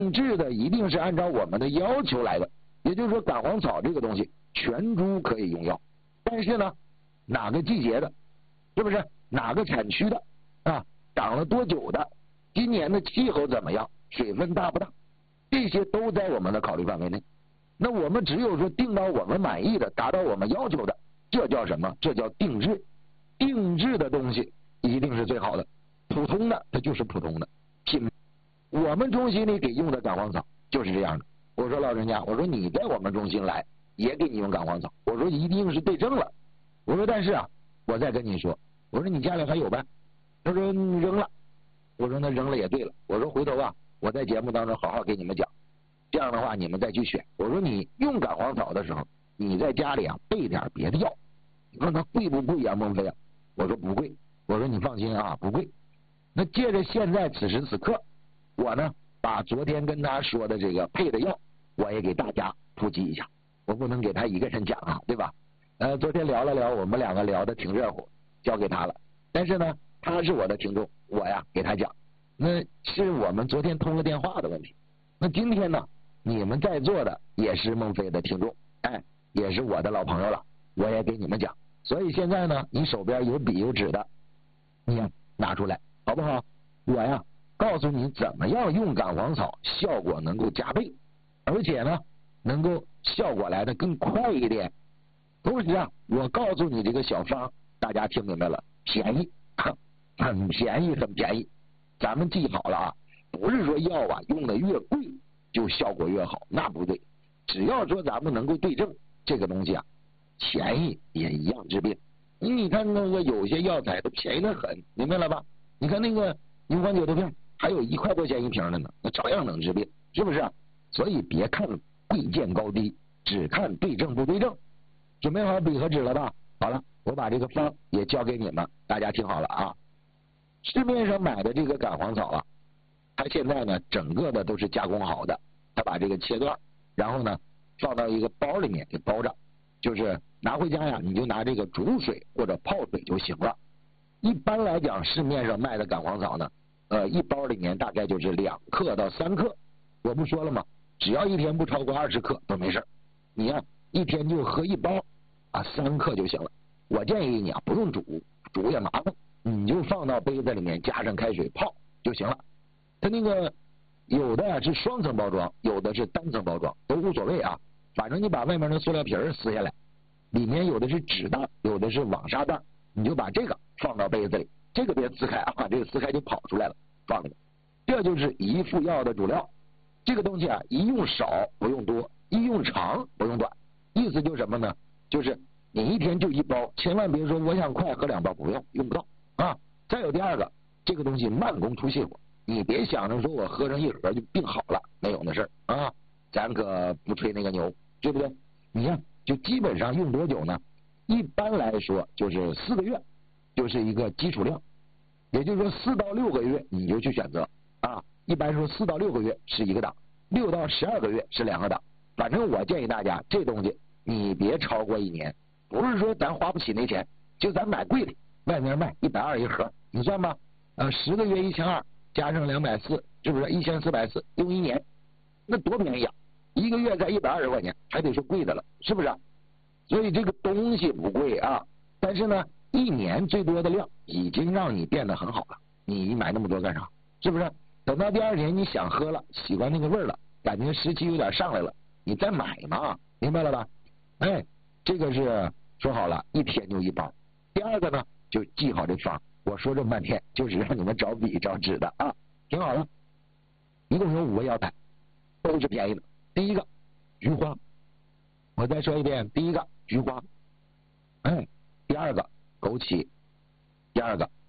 定制的一定是按照我们的要求来的，也就是说杆黄草这个东西全株可以用药，但是呢哪个季节的，是不是哪个产区的啊，长了多久的，今年的气候怎么样，水分大不大，这些都在我们的考虑范围内。那我们只有说定到我们满意的，达到我们要求的，这叫什么？这叫定制。定制的东西一定是最好的，普通的它就是普通的。我们中心里给用的杆黄草就是这样的。我说老人家，我说你在我们中心来也给你用杆黄草，我说一定是对症了。我说但是啊，我再跟你说，我说你家里还有呗？他说你扔了。我说那扔了也对了。我说回头啊，我在节目当中好好给你们讲，这样的话你们再去选。我说你用杆黄草的时候，你在家里啊备点别的药。你说它贵不贵呀，孟非啊？我说不贵。我说你放心啊，不贵。那借着现在此时此刻，我呢把昨天跟他说的这个配的药，我也给大家普及一下。我不能给他一个人讲啊，对吧？昨天聊了聊，我们两个聊的挺热乎，交给他了。但是呢，他是我的听众，我呀给他讲，那是我们昨天通了电话的问题。那今天呢，你们在座的也是孟非的听众，哎，也是我的老朋友了，我也给你们讲。所以现在呢，你手边有笔有纸的，你呀拿出来，好不好？我呀告诉你怎么样用杆黄草，效果能够加倍，而且呢能够效果来的更快一点。同时啊，我告诉你这个小方，大家听明白了，便宜，很便宜，很便宜。咱们记好了啊，不是说药啊用的越贵就效果越好，那不对。只要说咱们能够对症，这个东西啊，便宜也一样治病。你看那个有些药材都便宜的很，明白了吧？你看那个牛黄解毒片，还有1块多钱一瓶的呢，那照样能治病，是不是啊？所以别看贵贱高低，只看对症不对症。准备好笔和纸了吧？好了，我把这个方也交给你们，大家听好了啊。市面上买的这个杆黄草啊，它现在呢整个的都是加工好的，它把这个切断，然后呢放到一个包里面给包着，就是拿回家呀，你就拿这个煮水或者泡水就行了。一般来讲，市面上卖的杆黄草呢，一包里面大概就是2克到3克。我不说了吗？只要一天不超过20克都没事。你呀一天就喝1包啊，3克就行了。我建议你啊，不用煮也麻烦，你就放到杯子里面，加上开水泡就行了。它那个有的是双层包装，有的是单层包装，都无所谓啊。反正你把外面的塑料皮撕下来，里面有的是纸袋，有的是网纱袋，你就把这个放到杯子里，这个别撕开啊，这个撕开就跑出来了，放里面。这就是一副药的主料。这个东西啊，一用少不用多，一用长不用短。意思就是什么呢？就是你一天就1包，千万别说我想快喝2包，不用，用不到啊。再有第二个，这个东西慢工出细活，你别想着说我喝上1盒就病好了，没有那事儿啊，咱可不吹那个牛，对不对？你看，就基本上用多久呢？一般来说就是4个月，就是一个基础量，也就是说4到6个月你就去选择啊。一般说4到6个月是一个档，6到12个月是2个档。反正我建议大家，这东西你别超过1年，不是说咱花不起那钱，就咱买贵的，外面卖120一盒，你算吧，10个月1200，加上240，是不是1440？用1年，那多便宜啊！1个月才120块钱，还得说贵的了，是不是？所以这个东西不贵啊，但是呢，1年最多的量已经让你变得很好了，你买那么多干啥？是不是？等到第2年你想喝了，喜欢那个味儿了，感觉时期有点上来了，你再买嘛，明白了吧？哎，这个是说好了，1天就1包。第二个呢，就记好这方，我说这么半天，就是让你们找笔找纸的啊。听好了，一共有5个药材，都是便宜的。第一个，菊花，我再说一遍，第一个菊花，第二个枸杞，第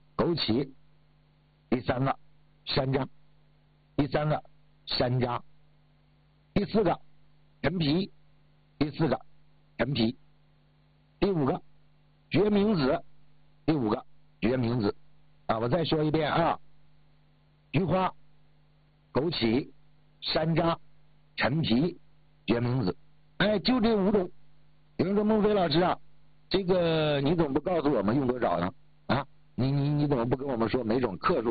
三个山楂，第4个陈皮，第5个决明子，啊，我再说一遍啊，菊花、枸杞、山楂、陈皮、决明子，就这5种。有人说孟非老师啊，这个你怎么不告诉我们用多少呢？啊，你怎么不跟我们说每种克数